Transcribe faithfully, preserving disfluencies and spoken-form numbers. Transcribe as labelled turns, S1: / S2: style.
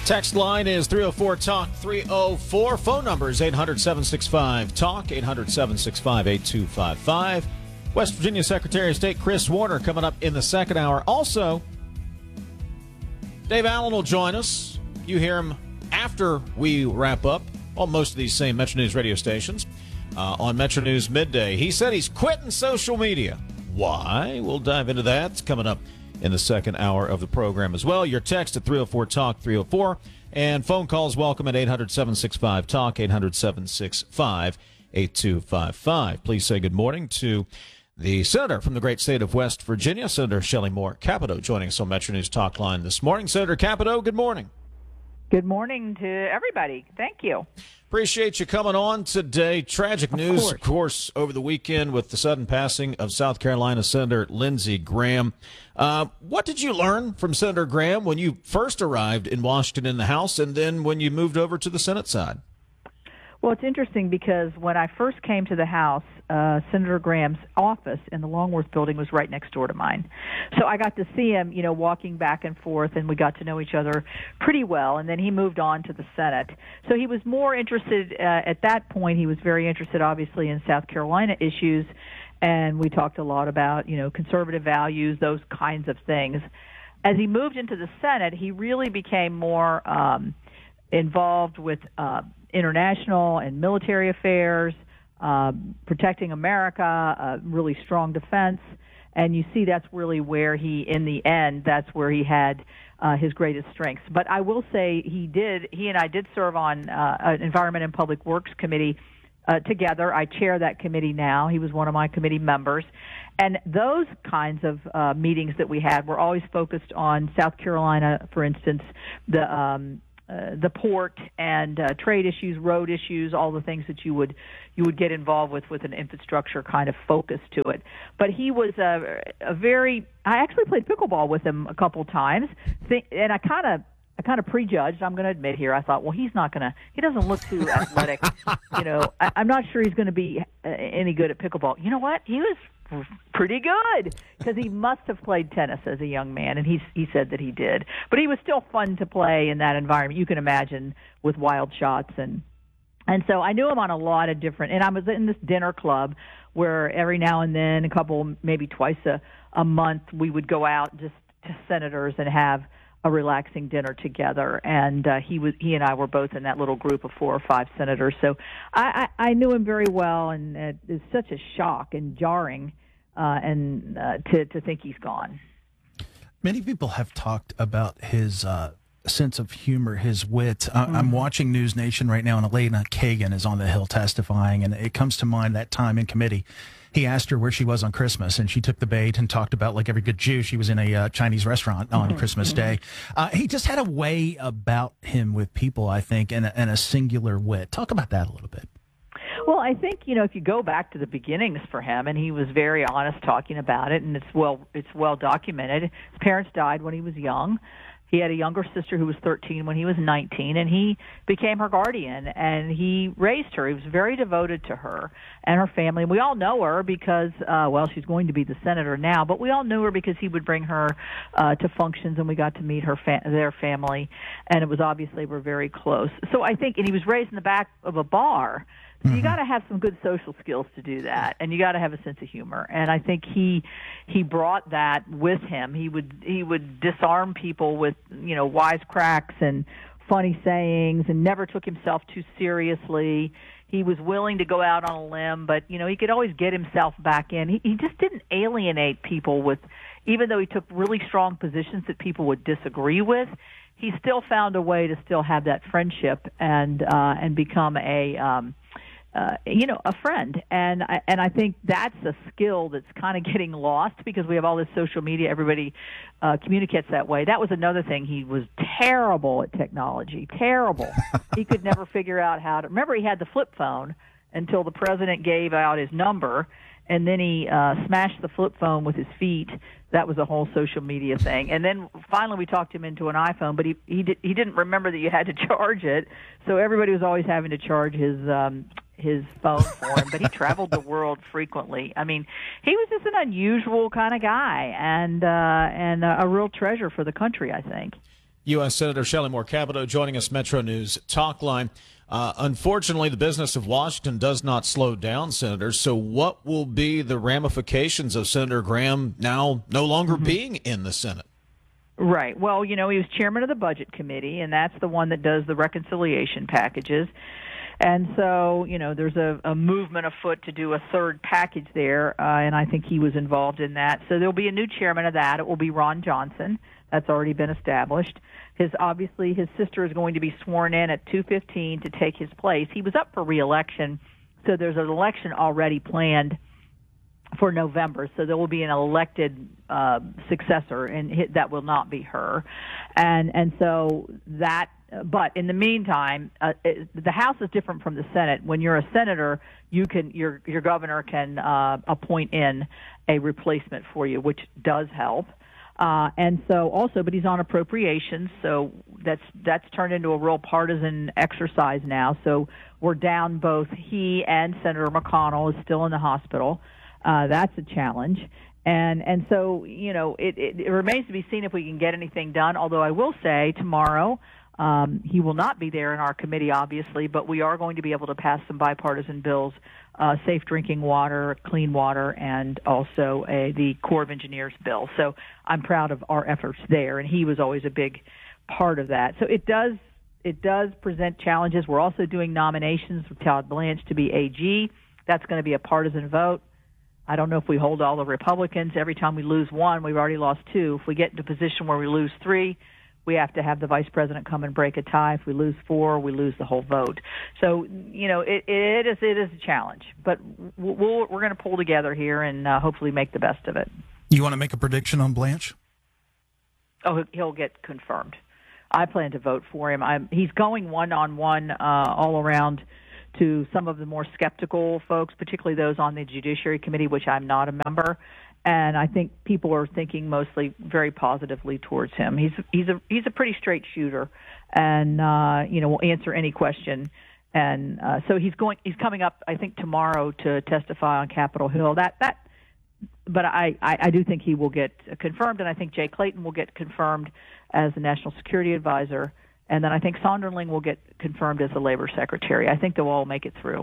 S1: Text line is three oh four talk three oh four. Phone number is eight hundred, seven six five, talk, eight hundred, seven six five, eight two five five. West Virginia Secretary of State Chris Warner coming up in the second hour. Also, Dave Allen will join us. You hear him after we wrap up on most of these same Metro News radio stations uh, on Metro News Midday. He said he's quitting social media. Why? We'll dive into that. It's coming up in the second hour of the program as well. Your text at three oh four talk three oh four, and phone calls welcome at eight hundred, seven six five, talk, eight hundred, seven six five, eight two five five. Please say good morning to the senator from the great state of West Virginia, Senator Shelley Moore Capito, joining us on Metro News Talk Line this morning. Senator Capito, good morning.
S2: Good morning to everybody. Thank you.
S1: Appreciate you coming on today. Tragic
S2: Of
S1: news,
S2: course.
S1: of course, over the weekend with the sudden passing of South Carolina Senator Lindsey Graham. Uh, what did you learn from Senator Graham when you first arrived in Washington in the House and then when you moved over to the Senate side?
S2: Well, it's interesting because when I first came to the House, uh, Senator Graham's office in the Longworth building was right next door to mine. So I got to see him, you know, walking back and forth, and we got to know each other pretty well. And then he moved on to the Senate. So he was more interested, uh, at that point, he was very interested, obviously, in South Carolina issues. And we talked a lot about, you know, conservative values, those kinds of things. As he moved into the Senate, he really became more um, involved with uh, international and military affairs, uh, protecting America, uh, really strong defense. And you see that's really where he, in the end, that's where he had uh, his greatest strengths. But I will say he did, he and I did serve on uh, an Environment and Public Works Committee uh, together. I chair that committee now. He was one of my committee members. And those kinds of uh, meetings that we had were always focused on South Carolina, for instance, the um, Uh, the port and uh, trade issues, road issues, all the things that you would you would get involved with with an infrastructure kind of focus to it. But he was a, a very. I actually played pickleball with him a couple times, Think, and I kind of I kind of prejudged. I'm going to admit here. I thought, well, he's not going to. He doesn't look too athletic. You know, I, I'm not sure he's going to be uh, any good at pickleball. You know what? He was pretty good because he must have played tennis as a young man, and he he said that he did. But he was still fun to play in that environment. You can imagine with wild shots and and so I knew him on a lot of different. And I was in this dinner club where every now and then, a couple maybe twice a a month, we would go out just to senators and have a relaxing dinner together. And uh, he was he and I were both in that little group of four or five senators. So I I, I knew him very well, and it is such a shock and jarring. Uh, and uh, to, to think he's gone.
S3: Many people have talked about his uh, sense of humor, his wit. Uh, mm-hmm. I'm watching News Nation right now, and Elena Kagan is on the Hill testifying, and it comes to mind that time in committee. He asked her where she was on Christmas, and she took the bait and talked about, like every good Jew, she was in a uh, Chinese restaurant on mm-hmm. Christmas Day. Uh, he just had a way about him with people, I think, and a, and a singular wit. Talk about that a little bit.
S2: Well, I think, you know, if you go back to the beginnings for him, and he was very honest talking about it, and it's well it's well documented. His parents died when he was young. He had a younger sister who was thirteen when he was nineteen, and he became her guardian, and he raised her. He was very devoted to her and her family. We all know her because, uh, well, she's going to be the senator now, but we all knew her because he would bring her uh, to functions, and we got to meet her fa- their family, and it was obviously we're very close. So I think, and he was raised in the back of a bar. So you got to have some good social skills to do that, and you got to have a sense of humor. And I think he he brought that with him. He would he would disarm people with, you know, wisecracks and funny sayings, and never took himself too seriously. He was willing to go out on a limb, but you know he could always get himself back in. He, he just didn't alienate people with, even though he took really strong positions that people would disagree with. He still found a way to still have that friendship and uh, and become a um, Uh, you know, a friend. And I, and I think that's a skill that's kind of getting lost because we have all this social media. Everybody uh, communicates that way. That was another thing. He was terrible at technology, terrible. He could never figure out how to. Remember, he had the flip phone until the president gave out his number, and then he uh, smashed the flip phone with his feet. That was a whole social media thing. And then finally we talked him into an iPhone, but he he, did, he didn't remember that you had to charge it. So everybody was always having to charge his um, his phone for him. But he traveled the world frequently. I mean, he was just an unusual kind of guy, and uh, and a, a real treasure for the country, I think.
S1: U S. Senator Shelley Moore Capito joining us, Metro News Talk Line. Uh, unfortunately, the business of Washington does not slow down, Senator. So what will be the ramifications of Senator Graham now no longer mm-hmm. being in the Senate?
S2: Right. Well, you know, he was chairman of the Budget Committee, and that's the one that does the reconciliation packages. And so, you know, there's a, a movement afoot to do a third package there, uh, and I think he was involved in that. So there'll be a new chairman of that. It will be Ron Johnson. That's already been established. His obviously his sister is going to be sworn in at two fifteen to take his place. He was up for re-election, so there's an election already planned for November, so there will be an elected uh, successor, and that will not be her. And and so that, but in the meantime, uh, it, the House is different from the Senate. When you're a senator, you can your your governor can uh, appoint in a replacement for you, which does help. Uh, and so also, but he's on appropriations, so that's that's turned into a real partisan exercise now. So we're down both he and Senator McConnell is still in the hospital. Uh, that's a challenge. And and so, you know, it, it, it remains to be seen if we can get anything done, although I will say tomorrow um, he will not be there in our committee, obviously, but we are going to be able to pass some bipartisan bills, uh, safe drinking water, clean water, and also a, the Corps of Engineers bill. So I'm proud of our efforts there, and he was always a big part of that. So it does it does present challenges. We're also doing nominations for Todd Blanche to be A G. That's going to be a partisan vote. I don't know if we hold all the Republicans. Every time we lose one, we've already lost two. If we get into a position where we lose three, we have to have the vice president come and break a tie. If we lose four, we lose the whole vote. So, you know, it, it is it is a challenge. But we'll, we're going to pull together here and uh, hopefully make the best of it.
S3: You want to make a prediction on Blanche?
S2: Oh, he'll get confirmed. I plan to vote for him. I'm, he's going one-on-one uh, all around to some of the more skeptical folks, particularly those on the Judiciary Committee, which I'm not a member. And I think people are thinking mostly very positively towards him. He's he's a he's a pretty straight shooter, and uh, you know will answer any question. And uh, so he's going he's coming up, I think, tomorrow to testify on Capitol Hill. That that, but I, I, I do think he will get confirmed, and I think Jay Clayton will get confirmed as the National Security Advisor. And then I think Sonderling will get confirmed as the Labor Secretary. I think they'll all make it through.